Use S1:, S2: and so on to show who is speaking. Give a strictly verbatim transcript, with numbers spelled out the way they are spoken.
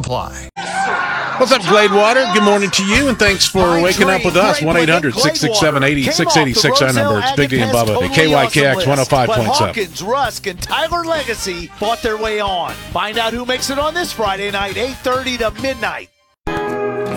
S1: apply.
S2: What's up, Gladewater? Good morning to you, and thanks for waking up with us. one eight hundred six six seven eight six eight six, our number. It's Big D and Bubba. K Y K X one oh five point seven.
S3: Hawkins, Rusk, and Tyler Legacy fought their way on. Find out who makes it on this Friday night, eight thirty to midnight.